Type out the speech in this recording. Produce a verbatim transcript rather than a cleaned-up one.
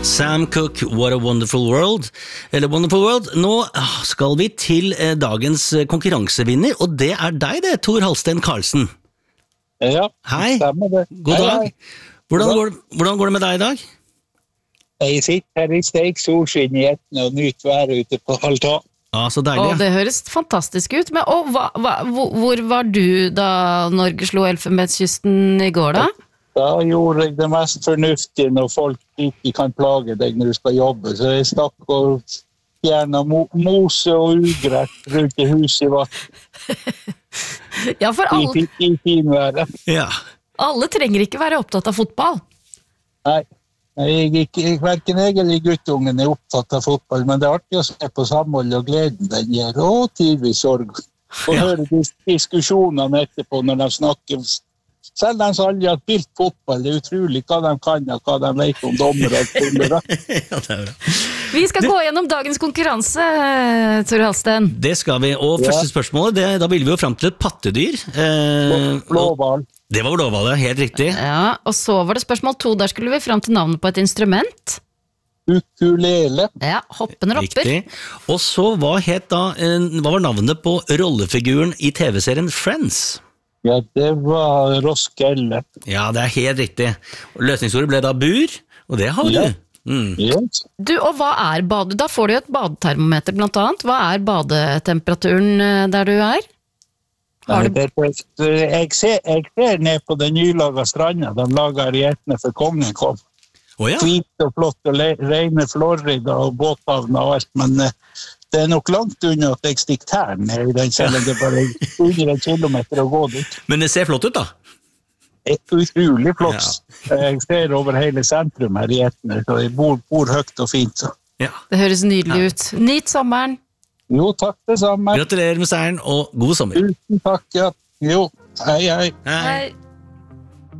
Sam Cooke, What a Wonderful World. Eller Wonderful World. Nå skal vi til dagens konkurransevinner, og det er deg det, Tor Halsten Karlsen. Ja, hei. Stemmer det. God dag. Hei, hei. Hvordan, går, hvordan går det med deg i dag? Jeg sitter her i steik solskinn i Etne og nyter været ute på altan. Ja, så deilig. Og det høres fantastisk ut. Men og, hva, hva, hvor var du da Norge slo Elfenbenskysten i går da? Da gjorde jeg det mest fornuftige når folk ikke kan plage deg når du skal jobbe. Så jeg stakk og fjernet mo mose og ugrett rundt i huset i vatten. Ja, for alle, I, i, i finværet. Ja. alle trenger ikke være opptatt av fotball. Nei, jeg, ikke, jeg, hverken jeg eller guttungen er opptatt av fotball, men det er artig å se på samhold og gleden den gjør, og tidvis sorg. Og Ja. høre dis diskusjonene etterpå når de snakker. Selv de som aldri har spilt fotball, det er utrolig hva de kan og hva de vet om dommer og spillere. Ja, det er bra. Vi skal gå gjennom dagens konkurranse, Tor Halsten. Det skal vi, og Ja. første spørsmålet, det, da vil vi jo frem til et pattedyr. Eh, og Blåball. det var blåhval, helt riktig. Ja, og så var det spørsmål to, der skulle vi frem til navnet på et instrument. Ukulele. Ja, hoppende ropper. Riktig. Og så hva het da, eh, hva var navnet på rollefiguren i T V-serien Friends? Ja, det var Roskelle. Ja, det er helt riktig. Og løsningsordet ble da bur, og det har du. Ja. Mm. Yes. Du, og hva er bade? Da får du jo et badetermometer blant annet. Hva er badetemperaturen eh, der du er? Har du... Det, det, jeg, ser, jeg ser ned på den nylaga stranda. De lager i Etne for kongen kom. Åja, Hvit og flott og le- rene Florida og båthavn og alt, men eh, det er nok langt unna at jeg stikker tæren ned i den, selv om det bare er under en kilometer å gå dit. men det ser flott ut da. Det er utrolig flott. Jeg ser over hele sentrum her i Etne, så jeg bor, bor høyt og fint. Så. Ja. Det høres nydelig ut. Nyt sommeren. Jo, takk det samme. Gratulerer med seieren, og god sommer. Tusen takk, ja. Jo, hei, hei. Hei. Hei.